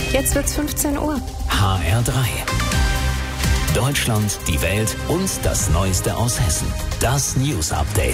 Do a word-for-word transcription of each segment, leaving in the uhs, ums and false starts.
Jetzt wird's fünfzehn Uhr. H R drei. Deutschland, die Welt und das Neueste aus Hessen. Das News Update.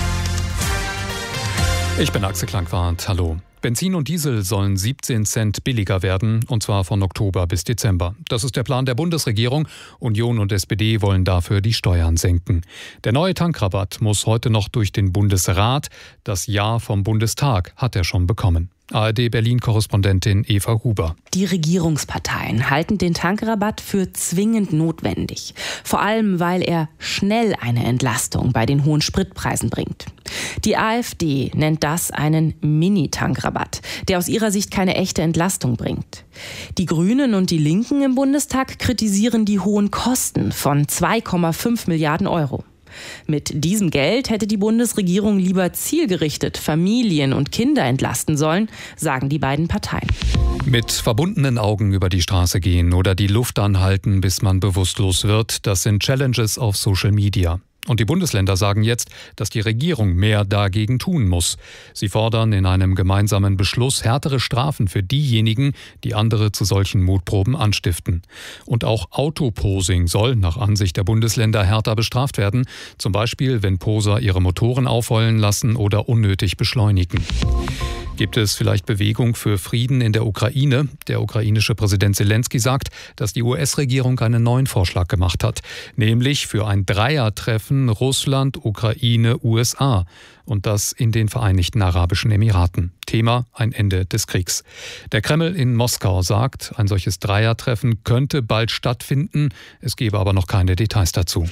Ich bin Axel Klangwart. Hallo. Benzin und Diesel sollen siebzehn Cent billiger werden, und zwar von Oktober bis Dezember. Das ist der Plan der Bundesregierung. Union und S P D wollen dafür die Steuern senken. Der neue Tankrabatt muss heute noch durch den Bundesrat. Das Ja vom Bundestag hat er schon bekommen. A R D Berlin-Korrespondentin Eva Huber. Die Regierungsparteien halten den Tankrabatt für zwingend notwendig. Vor allem, weil er schnell eine Entlastung bei den hohen Spritpreisen bringt. Die AfD nennt das einen Mini-Tankrabatt, der aus ihrer Sicht keine echte Entlastung bringt. Die Grünen und die Linken im Bundestag kritisieren die hohen Kosten von zwei Komma fünf Milliarden Euro. Mit diesem Geld hätte die Bundesregierung lieber zielgerichtet Familien und Kinder entlasten sollen, sagen die beiden Parteien. Mit verbundenen Augen über die Straße gehen oder die Luft anhalten, bis man bewusstlos wird, das sind Challenges auf Social Media. Und die Bundesländer sagen jetzt, dass die Regierung mehr dagegen tun muss. Sie fordern in einem gemeinsamen Beschluss härtere Strafen für diejenigen, die andere zu solchen Mutproben anstiften. Und auch Autoposing soll nach Ansicht der Bundesländer härter bestraft werden. Zum Beispiel, wenn Poser ihre Motoren aufheulen lassen oder unnötig beschleunigen. Gibt es vielleicht Bewegung für Frieden in der Ukraine? Der ukrainische Präsident Zelensky sagt, dass die U S-Regierung einen neuen Vorschlag gemacht hat, nämlich für ein Dreiertreffen Russland, Ukraine, U S A und das in den Vereinigten Arabischen Emiraten. Thema: ein Ende des Kriegs. Der Kreml in Moskau sagt, ein solches Dreiertreffen könnte bald stattfinden, es gebe aber noch keine Details dazu.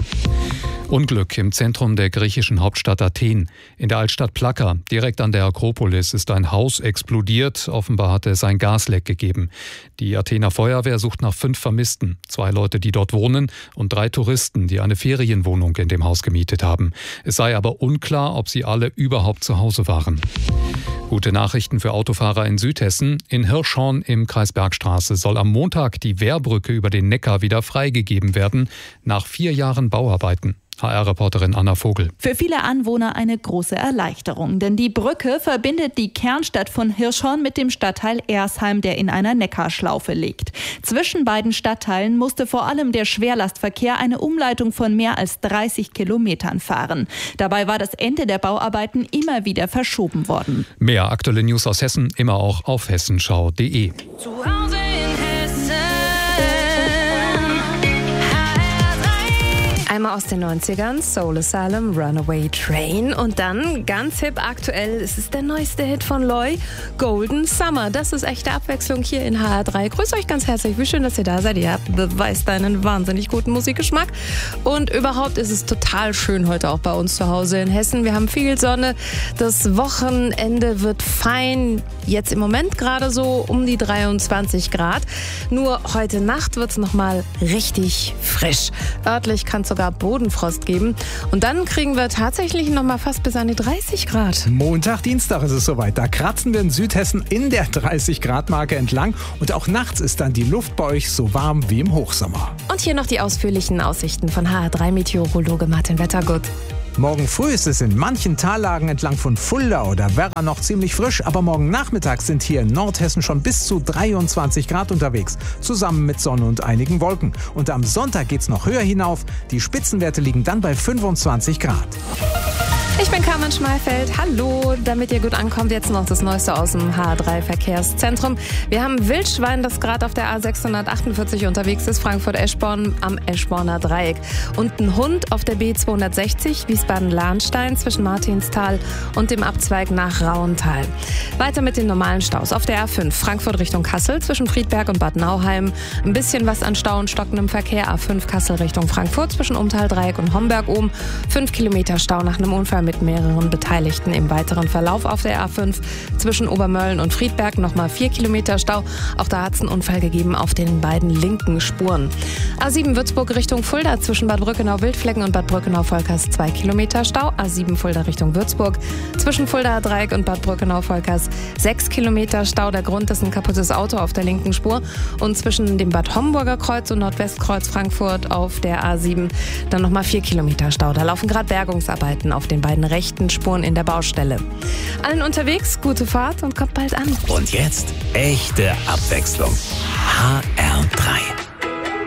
Unglück im Zentrum der griechischen Hauptstadt Athen. In der Altstadt Plaka, direkt an der Akropolis, ist ein Haus explodiert. Offenbar hat es ein Gasleck gegeben. Die Athener Feuerwehr sucht nach fünf Vermissten. Zwei Leute, die dort wohnen, und drei Touristen, die eine Ferienwohnung in dem Haus gemietet haben. Es sei aber unklar, ob sie alle überhaupt zu Hause waren. Gute Nachrichten für Autofahrer in Südhessen. In Hirschhorn im Kreis Bergstraße soll am Montag die Wehrbrücke über den Neckar wieder freigegeben werden, nach vier Jahren Bauarbeiten. H R-Reporterin Anna Vogel. Für viele Anwohner eine große Erleichterung, denn die Brücke verbindet die Kernstadt von Hirschhorn mit dem Stadtteil Ersheim, der in einer Neckarschlaufe liegt. Zwischen beiden Stadtteilen musste vor allem der Schwerlastverkehr eine Umleitung von mehr als dreißig Kilometern fahren. Dabei war das Ende der Bauarbeiten immer wieder verschoben worden. Mehr aktuelle News aus Hessen immer auch auf hessenschau punkt de. Zu Hause in Hessen. Einmal aus den neunzigern, Soul Asylum, Runaway Train. Und dann, ganz hip aktuell, es ist der neueste Hit von Loy, Golden Summer. Das ist echte Abwechslung hier in H R drei. Grüß euch ganz herzlich, wie schön, dass ihr da seid. Ihr beweist einen wahnsinnig guten Musikgeschmack. Und überhaupt ist es total schön heute auch bei uns zu Hause in Hessen. Wir haben viel Sonne, das Wochenende wird fein. Jetzt im Moment gerade so um die dreiundzwanzig Grad. Nur heute Nacht wird es nochmal richtig frisch. Örtlich kann es sogar Bodenfrost geben. Und dann kriegen wir tatsächlich noch mal fast bis an die dreißig Grad. Montag, Dienstag ist es soweit. Da kratzen wir in Südhessen in der dreißig Grad Marke entlang. Und auch nachts ist dann die Luft bei euch so warm wie im Hochsommer. Und hier noch die ausführlichen Aussichten von H R drei Meteorologe Martin Wettergut. Morgen früh ist es in manchen Tallagen entlang von Fulda oder Werra noch ziemlich frisch, aber morgen Nachmittag sind hier in Nordhessen schon bis zu dreiundzwanzig Grad unterwegs, zusammen mit Sonne und einigen Wolken. Und am Sonntag geht's noch höher hinauf, die Spitzenwerte liegen dann bei fünfundzwanzig Grad. Ich bin Carmen Schmalfeld. Hallo, damit ihr gut ankommt, jetzt noch das Neueste aus dem H R drei Verkehrszentrum. Wir haben Wildschwein, das gerade auf der A sechshundertachtundvierzig unterwegs ist, Frankfurt-Eschborn am Eschborner Dreieck. Und ein Hund auf der B zweihundertsechzig, Wiesbaden-Lahnstein zwischen Martinstal und dem Abzweig nach Rauental. Weiter mit den normalen Staus. Auf der A fünf, Frankfurt Richtung Kassel zwischen Friedberg und Bad Nauheim. Ein bisschen was an Stau und stockendem Verkehr. A fünf Kassel Richtung Frankfurt zwischen Umtal-Dreieck und Homberg-Ohm. Fünf Kilometer Stau nach einem Unfall mit mehreren Beteiligten im weiteren Verlauf auf der A fünf zwischen Obermölln und Friedberg. Nochmal vier Kilometer Stau. Auch da hat es einen Unfall gegeben auf den beiden linken Spuren. A sieben Würzburg Richtung Fulda zwischen Bad Brückenau-Wildflecken und Bad Brückenau-Volkers zwei Kilometer Stau. A sieben Fulda Richtung Würzburg zwischen Fuldaer Dreieck und Bad Brückenau-Volkers sechs Kilometer Stau. Der Grund ist ein kaputtes Auto auf der linken Spur. Und zwischen dem Bad Homburger Kreuz und Nordwestkreuz Frankfurt auf der A sieben dann nochmal vier Kilometer Stau. Da laufen gerade Bergungsarbeiten auf den beiden rechten Spuren in der Baustelle. Allen unterwegs, gute Fahrt und kommt bald an. Und jetzt echte Abwechslung. H R